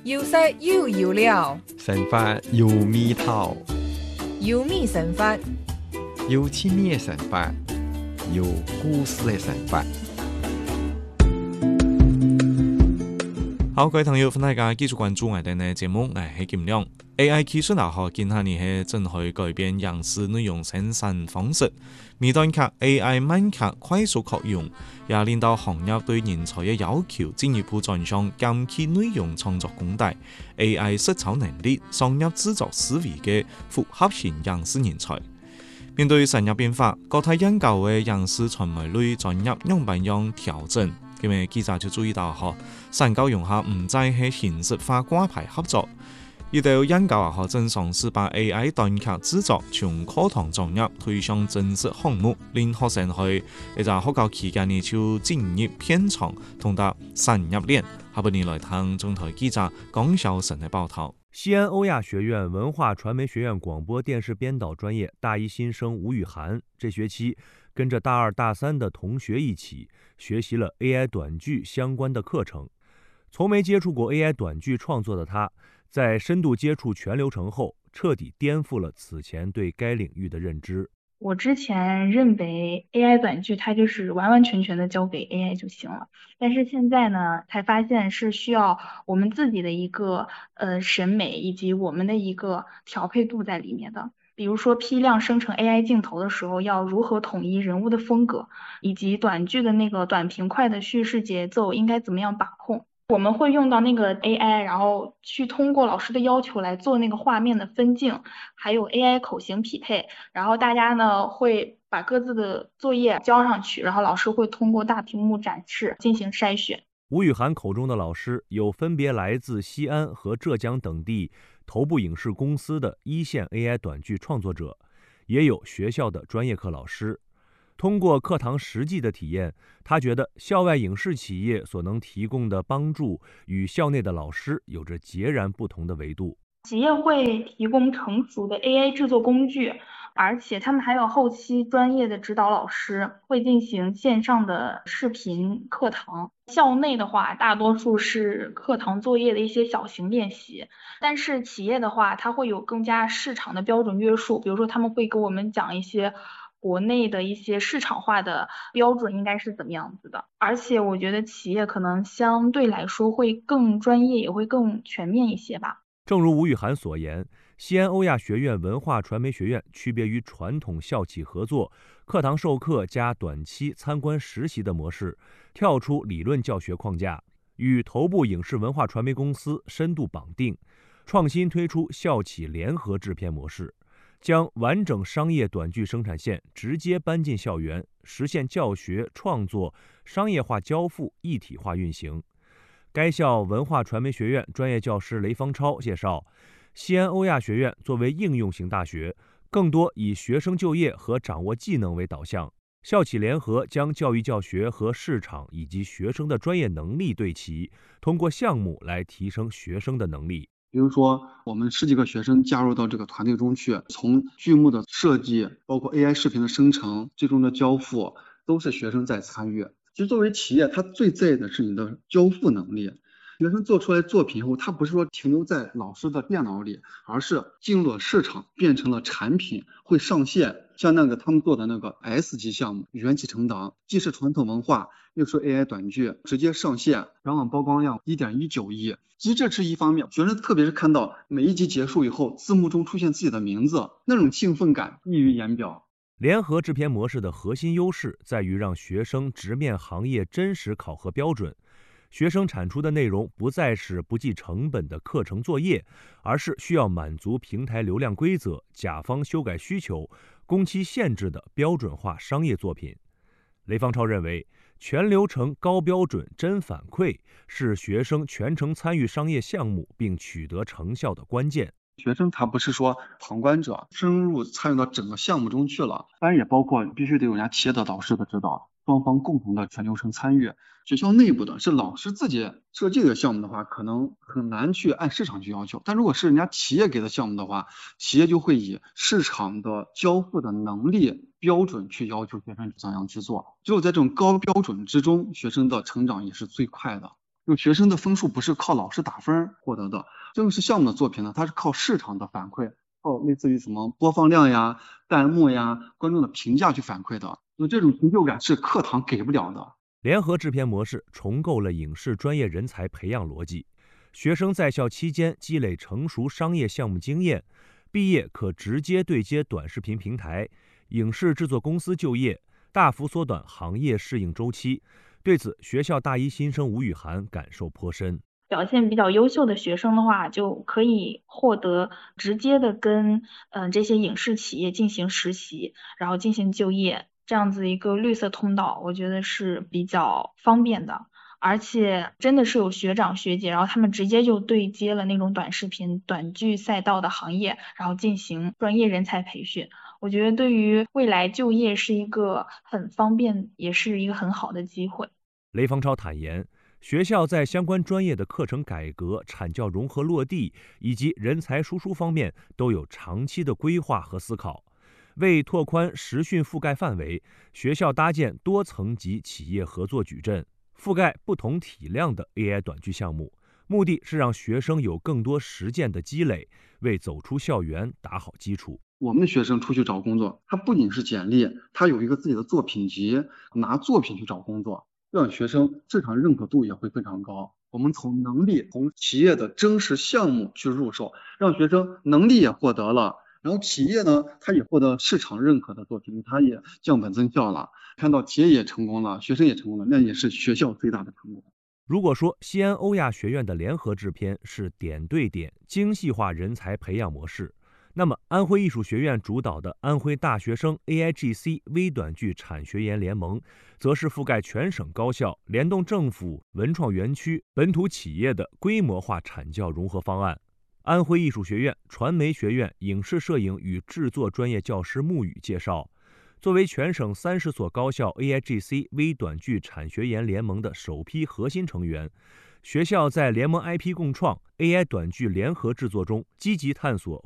有色有油了， 神法有味道， 有米神法， 有趣味的神法，有故事的神法。好，各位朋友，歡迎大家繼續關注我哋嘅節目，我係金亮。AI 技術也好，今下年係正去改變影視內容生產方式。微短劇 AI 慢劇快速擴容，也令到行業對人才嘅要求進一步轉向減輕內容創作工大 AI 實操能力、商業製作思維嘅複合型影視人才。面對產業變化，各大研究嘅影視傳媒類專業樣板樣調整。咁樣記者就注意到，產教用下唔再係形式化掛牌合作，而到研究正嘗試把 AI 短劇製作從課堂專業推向正式項目，令學生去一個學校期間呢就進入片場同達產業鏈。下半年來聽中台記者江曉晨嘅報道。 西安歐亞學院文化傳媒學院廣播電視編導專業大一新生吳雨涵，這學期跟着大二、大三的同學一起學習了 AI 短劇相關的課程。從沒接觸過 AI 短劇創作的他，在深度接觸全流程後，徹底顛覆了此前對該領域的認知。 我之前認為 AI 短劇它就是完完全全的交給 AI 就行了，但是現在呢，才發現是需要我們自己的一個審美以及我們的一個調配度在裡面的。比如說批量生成 AI 鏡頭的時候，要如何統一人物的風格，以及短劇的那個短平快的敘事節奏應該怎麼樣把控。我們會用到那個 AI， 然後去通過老師的要求來做那個畫面的分鏡，還有 AI 口型匹配，然後大家呢會把各自的作業交上去，然後老師會通過大屏幕展示進行篩選。 吳雨涵口中的老師有分別來自西安和浙江等地頭部影視公司的一線 AI 短劇創作者，也有學校的專業課老師。通過課堂實際的體驗，他覺得校外影視企業所能提供的幫助與校內的老師有着截然不同的維度。 企業會提供成熟的 AI 製作工具，而且他們還有後期專業的指導老師，會進行線上的視頻課堂。校內的話，大多數是課堂作業的一些小型練習，但是企業的話，它會有更加市場的標準約束，比如說他們會給我們講一些國內的一些市場化的標準應該是怎麼樣子的，而且我覺得企業可能相對來說會更專業，也會更全面一些吧。 正如吳雨涵所言，西安歐亞學院文化傳媒學院區別於傳統校企合作、課堂授課加短期參觀實習的模式，跳出理論教學框架，與頭部影視文化傳媒公司深度綁定，創新推出校企聯合製片模式，將完整商業短劇生產線直接搬進校園，實現教學、創作、商業化交付一體化運行。該校文化傳媒學院專業教師雷方超介紹，西安歐亞學院作為應用型大學，更多以學生就業和掌握技能為導向。校企聯合將教育教學和市場以及學生的專業能力對齊，通過項目來提升學生的能力。 比如說我們10幾個學生加入到這個團隊中去，從劇目的設計，包括 AI 視頻的生成，最終的交付，都是學生在參與。其實作為企業，它最在意的是你的交付能力。學生做出來作品後，它不是說停留在老師的電腦裡，而是進入了市場，變成了產品，會上線。像那個他們做的那個 S 級項目，緣起成黨，既是傳統文化，又是 AI 短劇，直接上線，然後曝光量1.19億。其實這是一方面，學生特別是看到每一集結束以後，字幕中出現自己的名字，那種興奮感溢於言表。 聯合製片模式的核心優勢在於讓學生直面行業真實考核標準，學生產出的內容不再是不計成本的課程作業，而是需要滿足平台流量規則、甲方修改需求、工期限制的標準化商業作品。雷方超認為，全流程高標準真反饋是學生全程參與商業項目並取得成效的關鍵。 學生他不是說旁觀者，深入參與到整個項目中去了，當然也包括必須得有人家企業的導師的指導，雙方共同的全流程參與。學校內部的是老師自己設計的項目的話，可能很難去按市場去要求，但如果是人家企業給的項目的話，企業就會以市場的交付的能力標準去要求學生怎樣去做。只有在這種高標準之中，學生的成長也是最快的。 就学生的分数不是靠老师打分获得的，正式项目的作品呢，它是靠市场的反馈，靠类似于什么播放量呀、弹幕呀、观众的评价去反馈的。就这种成就感是课堂给不了的。 联合制片模式重构了影视专业人才培养逻辑，学生在校期间积累成熟商业项目经验，毕业可直接对接短视频平台、影视制作公司就业，大幅缩短行业适应周期。对此，学校大一新生吴雨涵感受颇深。 表现比较优秀的学生的话，就可以获得直接的跟这些影视企业进行实习，然后进行就业，这样子一个绿色通道，我觉得是比较方便的。而且真的是有学长学姐，然后他们直接就对接了那种短视频、短剧赛道的行业，然后进行专业人才培训。我觉得对于未来就业是一个很方便，也是一个很好的机会。 雷方超坦言，学校在相关专业的课程改革、产教融合落地以及人才输出方面都有长期的规划和思考。为拓宽实训覆盖范围，学校搭建多层级企业合作矩阵，覆盖不同体量的 AI 短剧项目，目的是让学生有更多实践的积累，为走出校园打好基础。 我们的学生出去找工作，他不仅是简历，他有一个自己的作品集，拿作品去找工作，让学生市场认可度也会非常高。我们从能力、从企业的真实项目去入手，让学生能力也获得了，然后企业呢，他也获得市场认可的作品，他也降本增效了，看到企业也成功了，学生也成功了，那也是学校最大的成功。 如果说西安欧亚学院的联合制片是点对点、精细化人才培养模式，那么安徽艺术学院主导的安徽大学生 AIGC 微短剧产学研联盟，则是覆盖全省高校、联动政府、文创园区、本土企业的规模化产教融合方案。安徽艺术学院传媒学院影视摄影与制作专业教师穆宇介绍，作为全省30所高校 AIGC 微短剧产学研联盟的首批核心成员，学校在联盟 IP 共创、AI 短剧联合制作中积极探索